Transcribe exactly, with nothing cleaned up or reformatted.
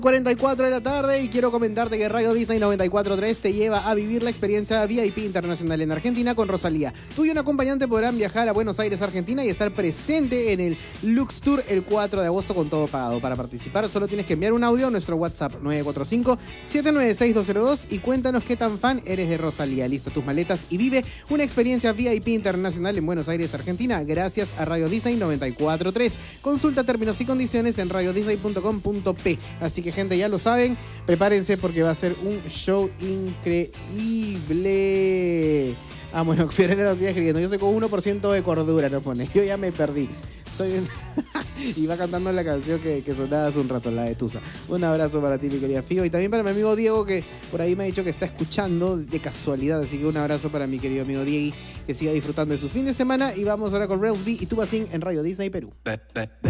cuarenta y cuatro de la tarde y quiero comentarte que Radio Disney noventa y cuatro punto tres te lleva a vivir la experiencia V I P internacional en Argentina con Rosalía. Tú y un acompañante podrán viajar a Buenos Aires, Argentina y estar presente en el Lux Tour el cuatro de agosto con todo pagado. Para participar solo tienes que enviar un audio a nuestro WhatsApp nueve cuatro cinco, siete nueve seis, dos cero dos y cuéntanos qué tan fan eres de Rosalía. Lista tus maletas y vive una experiencia V I P internacional en Buenos Aires, Argentina gracias a Radio Disney noventa y cuatro punto tres. Consulta términos y condiciones en radio disney punto com punto pe. Así que gente, ya lo saben, prepárense porque va a ser un show increíble. Ah, bueno, Fiorella nos sigue escribiendo. Yo soy con uno por ciento de cordura, nos pone. Yo ya me perdí. Soy un... y va cantando la canción que, que sonaba hace un rato, la de Tusa. Un abrazo para ti, mi querida Fío. Y también para mi amigo Diego, que por ahí me ha dicho que está escuchando de casualidad. Así que un abrazo para mi querido amigo Diego, que siga disfrutando de su fin de semana. Y vamos ahora con Rails B y Tuba Sing en Radio Disney Perú.